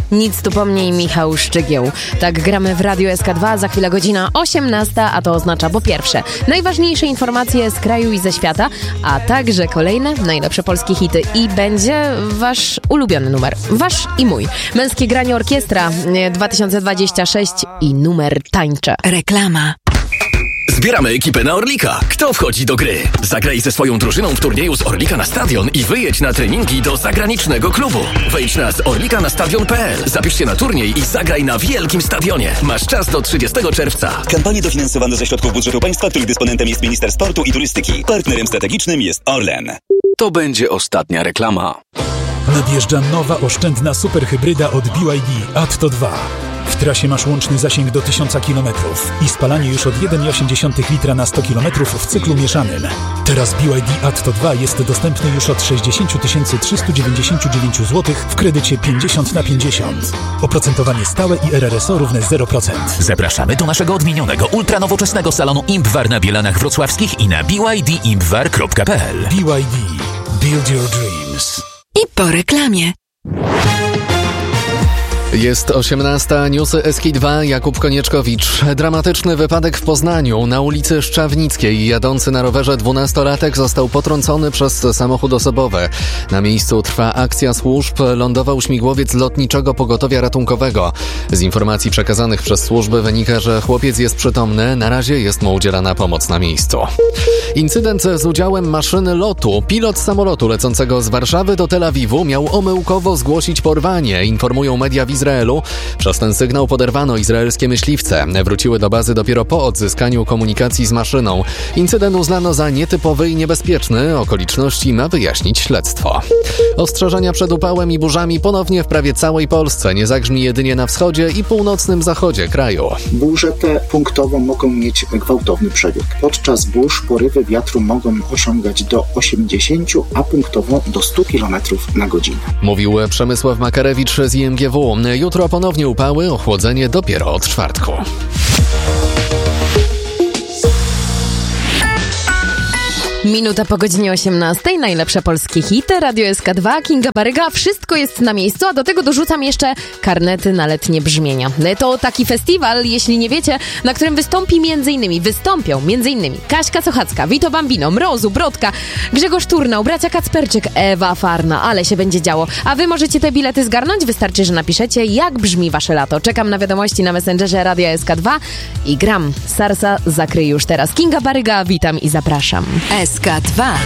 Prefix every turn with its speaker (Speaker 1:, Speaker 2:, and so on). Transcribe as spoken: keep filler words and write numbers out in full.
Speaker 1: Nic tu po mnie i Michał Szczygieł. Tak gramy w Radiu S K dwa, za chwilę godzina osiemnasta, a to oznacza po pierwsze najważniejsze informacje z kraju i ze świata, a także kolejne najlepsze polskie hity i będzie wasz ulubiony numer. Wasz i mój. Męskie granie orkiestra dwa tysiące dwadzieścia sześć i numer tańcze.
Speaker 2: Reklama.
Speaker 3: Zbieramy ekipę na Orlika. Kto wchodzi do gry? Zagraj ze swoją drużyną w turnieju z Orlika na Stadion i wyjedź na treningi do zagranicznego klubu. Wejdź na z orlika na stadion kropka p l. Zapisz się na turniej i zagraj na wielkim stadionie. Masz czas do trzydziestego czerwca.
Speaker 4: Kampanie dofinansowane ze środków budżetu państwa, których dysponentem jest Minister Sportu i Turystyki. Partnerem strategicznym jest Orlen.
Speaker 5: To będzie ostatnia reklama.
Speaker 6: Nadjeżdża nowa oszczędna superhybryda od B Y D Atto dwa. W trasie masz łączny zasięg do tysiąc kilometrów i spalanie już od jeden przecinek osiem litra na sto kilometrów w cyklu mieszanym. Teraz B Y D Atto dwa jest dostępny już od sześćdziesiąt tysięcy trzysta dziewięćdziesiąt dziewięć złotych w kredycie pięćdziesiąt na pięćdziesiąt. Oprocentowanie stałe i R R S O równe zero procent.
Speaker 7: Zapraszamy do naszego odmienionego, ultranowoczesnego salonu Impwar na Bielanach Wrocławskich i na b y d impwar kropka p l.
Speaker 6: B Y D. Build your dreams.
Speaker 2: I po reklamie.
Speaker 8: Jest osiemnasta, newsy S K dwa, Jakub Konieczkowicz. Dramatyczny wypadek w Poznaniu. Na ulicy Szczawnickiej jadący na rowerze dwunastolatek został potrącony przez samochód osobowy. Na miejscu trwa akcja służb. Lądował śmigłowiec lotniczego pogotowia ratunkowego. Z informacji przekazanych przez służby wynika, że chłopiec jest przytomny. Na razie jest mu udzielana pomoc na miejscu. Incydent z udziałem maszyny lotu. Pilot samolotu lecącego z Warszawy do Tel Awiwu miał omyłkowo zgłosić porwanie, informują media w Izraelu. Przez ten sygnał poderwano izraelskie myśliwce. Wróciły do bazy dopiero po odzyskaniu komunikacji z maszyną. Incydent uznano za nietypowy i niebezpieczny. Okoliczności ma wyjaśnić śledztwo. Ostrzeżenia przed upałem i burzami ponownie w prawie całej Polsce. Nie zagrzmi jedynie na wschodzie i północnym zachodzie kraju.
Speaker 9: Burze te punktowo mogą mieć gwałtowny przebieg. Podczas burz porywy wiatru mogą osiągać do osiemdziesięciu, a punktowo do stu kilometrów na godzinę.
Speaker 8: Mówił Przemysław Makarewicz z I M G W. Jutro ponownie upały, ochłodzenie dopiero od czwartku.
Speaker 1: Minuta po godzinie osiemnastej, najlepsze polskie hity, Radio S K dwa, Kinga Baryga, wszystko jest na miejscu, a do tego dorzucam jeszcze karnety na letnie brzmienia. To taki festiwal, jeśli nie wiecie, na którym wystąpi między innymi, wystąpią między innymi Kaśka Sochacka, Vito Bambino, Mrozu, Brodka, Grzegorz Turnał, bracia Kacperczyk, Ewa Farna, ale się będzie działo. A wy możecie te bilety zgarnąć? Wystarczy, że napiszecie, jak brzmi wasze lato. Czekam na wiadomości na Messengerze Radia S K dwa i gram. Sarsa zakryj już teraz. Kinga Baryga, witam i zapraszam.
Speaker 2: S K dwa.